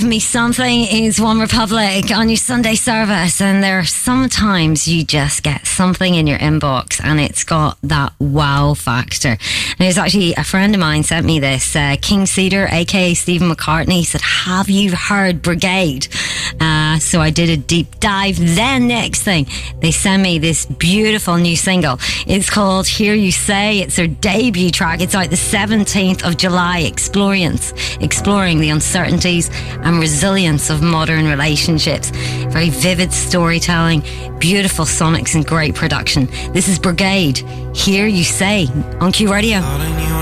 Me Something is One Republic on your Sunday service, and there are sometimes you just get something in your inbox and it's got that wow factor. And it was actually a friend of mine sent me this. King Cedar, aka Stephen McCartney, said, "Have you heard Brigade?" So I did a deep dive. Then next thing, they sent me this beautiful new single. It's called Hear You Say. It's their debut track. It's out the 17th of July. Exploring the uncertainties and resilience of modern relationships. Very vivid storytelling, beautiful sonics and great production. This is Brigade, Hear You Say, on Q Radio.